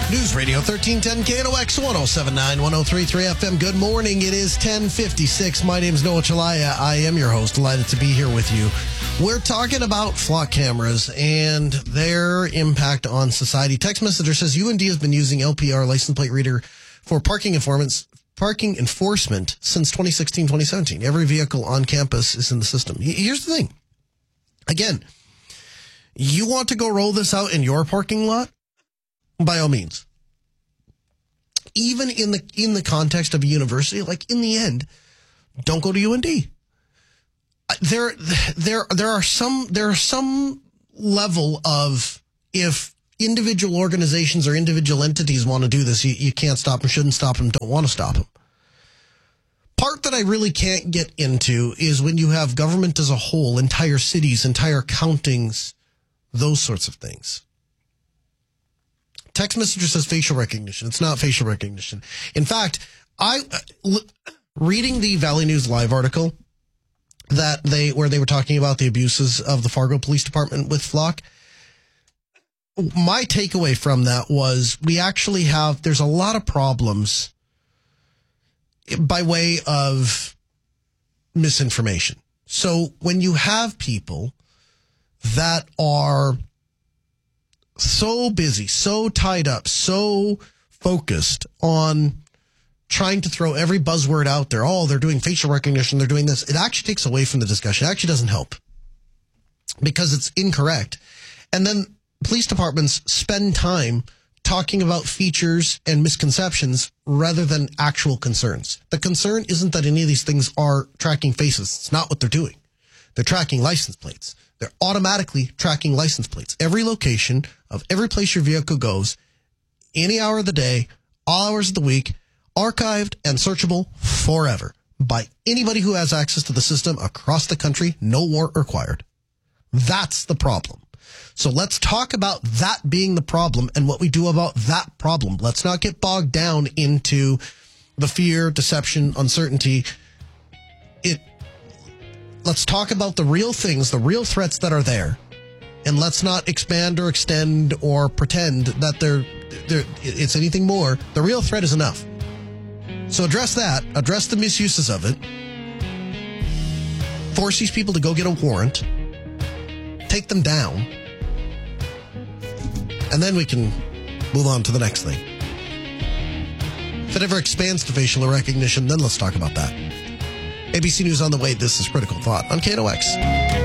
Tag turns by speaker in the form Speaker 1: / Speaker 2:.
Speaker 1: News Radio 1310 KNOX 1079 1033 FM. Good morning. It is 10:56. My name is Noah Chalaya. I am your host. Delighted to be here with you. We're talking about flock cameras and their impact on society. Text messenger says UND has been using LPR license plate reader for parking enforcement since 2016-2017. Every vehicle on campus is in the system. Here's the thing. Again, you want to go roll this out in your parking lot? By all means. Even in the context of a university, like in the end, don't go to UND. There are some level of, if individual organizations or individual entities want to do this, you can't stop them, shouldn't stop them, don't want to stop them. Part that I really can't get into is when you have government as a whole, entire cities, entire countings, those sorts of things. Text messenger says facial recognition. It's not facial recognition. In fact, reading the Valley News Live article where they were talking about the abuses of the Fargo Police Department with Flock, my takeaway from that was there's a lot of problems by way of misinformation. So when you have people that are so busy, so tied up, so focused on trying to throw every buzzword out there. Oh, they're doing facial recognition. They're doing this. It actually takes away from the discussion. It actually doesn't help because it's incorrect. And then police departments spend time talking about features and misconceptions rather than actual concerns. The concern isn't that any of these things are tracking faces. It's not what they're doing. They're tracking license plates. They're automatically tracking license plates. Every location of every place your vehicle goes, any hour of the day, all hours of the week, archived and searchable forever by anybody who has access to the system across the country, no warrant required. That's the problem. So let's talk about that being the problem and what we do about that problem. Let's not get bogged down into the fear, deception, uncertainty. Let's talk about the real things, the real threats that are there, and let's not expand or extend or pretend that it's anything more. The real threat is enough. So address that, address the misuses of it, force these people to go get a warrant, take them down, and then we can move on to the next thing. If it ever expands to facial recognition, then let's talk about that. ABC News on the way. This is Critical Thought on KNOX.